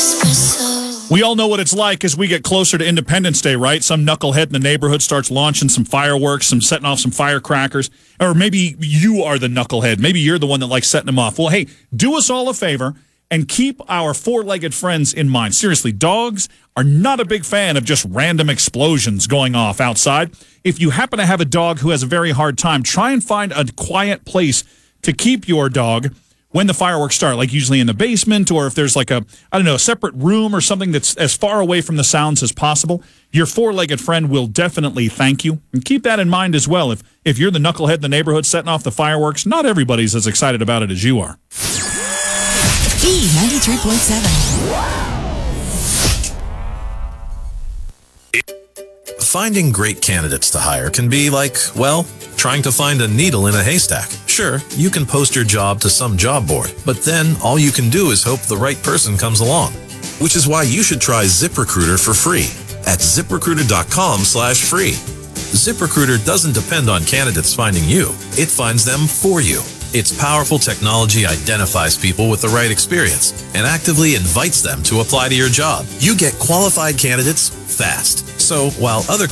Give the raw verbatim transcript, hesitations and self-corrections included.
Espresso. We all know what it's like as we get closer to Independence Day, right? Some knucklehead in the neighborhood starts launching some fireworks, some setting off some firecrackers. Or maybe you are the knucklehead. Maybe you're the one that likes setting them off. Well, hey, do us all a favor and keep our four-legged friends in mind. Seriously, dogs are not a big fan of just random explosions going off outside. If you happen to have a dog who has a very hard time, try and find a quiet place to keep your dog when the fireworks start, like usually in the basement, or if there's like a, I don't know, a separate room or something that's as far away from the sounds as possible. Your four-legged friend will definitely thank you. And keep that in mind as well. If if you're the knucklehead in the neighborhood setting off the fireworks, not everybody's as excited about it as you are. B ninety-three point seven. Finding great candidates to hire can be like, well, trying to find a needle in a haystack. Sure, you can post your job to some job board, but then all you can do is hope the right person comes along. Which is why you should try ZipRecruiter for free at ziprecruiter.com slash free. ZipRecruiter doesn't depend on candidates finding you. It finds them for you. Its powerful technology identifies people with the right experience and actively invites them to apply to your job. You get qualified candidates fast. So while other